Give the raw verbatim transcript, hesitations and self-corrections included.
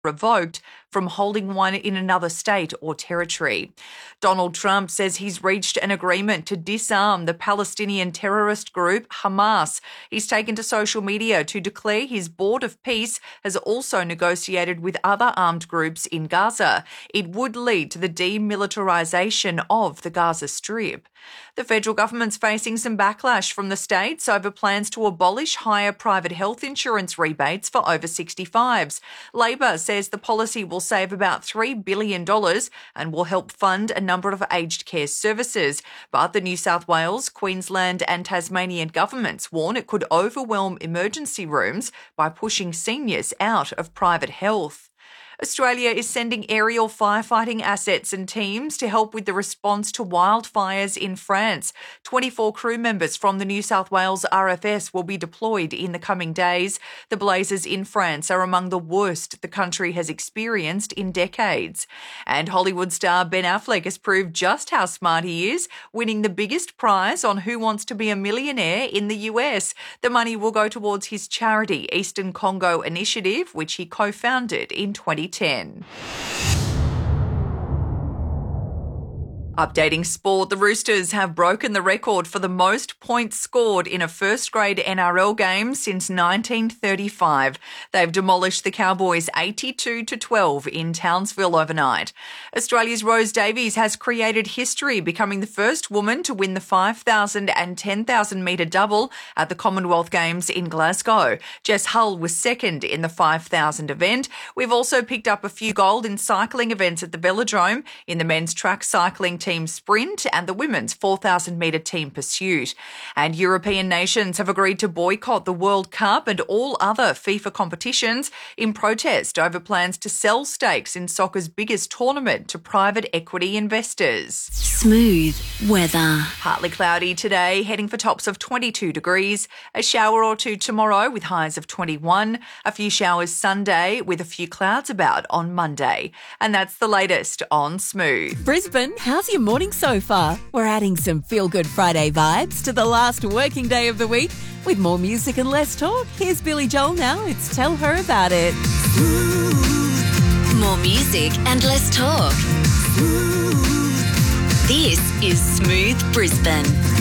revoked from holding one in another state or territory. Donald Trump says he's reached an agreement to disarm the Palestinian terrorist group Hamas. He's taken to social media to declare his board of peace has also negotiated with other armed groups in Gaza. It would lead to the demilitarization of the Gaza Strip. The federal government's facing some backlash from the states over plans to abolish higher private health insurance rebates for over sixty-fives. Labor says the policy will save about three billion dollars and will help fund a number of aged care services. But the New South Wales, Queensland and Tasmanian governments warn it could overwhelm emergency rooms by pushing seniors out of private health. Australia is sending aerial firefighting assets and teams to help with the response to wildfires in France. twenty-four crew members from the New South Wales R F S will be deployed in the coming days. The blazes in France are among the worst the country has experienced in decades. And Hollywood star Ben Affleck has proved just how smart he is, winning the biggest prize on Who Wants to Be a Millionaire in the U S. The money will go towards his charity, Eastern Congo Initiative, which he co-founded in twenty ten. Updating sport, the Roosters have broken the record for the most points scored in a first-grade N R L game since nineteen thirty-five. They've demolished the Cowboys eighty-two to twelve in Townsville overnight. Australia's Rose Davies has created history, becoming the first woman to win the five thousand and ten thousand metre double at the Commonwealth Games in Glasgow. Jess Hull was second in the five thousand event. We've also picked up a few gold in cycling events at the Velodrome, in the men's track cycling team sprint and the women's four thousand metre team pursuit. And European nations have agreed to boycott the World Cup and all other FIFA competitions in protest over plans to sell stakes in soccer's biggest tournament to private equity investors. Smooth weather. Partly cloudy today, heading for tops of twenty-two degrees. A shower or two tomorrow with highs of twenty-one. A few showers Sunday with a few clouds about on Monday. And that's the latest on Smooth. Brisbane, how's your morning so far? We're adding some feel-good Friday vibes to the last working day of the week. With more music and less talk, here's Billy Joel now. It's Tell Her About It. More music and less talk. This is Smooth Brisbane.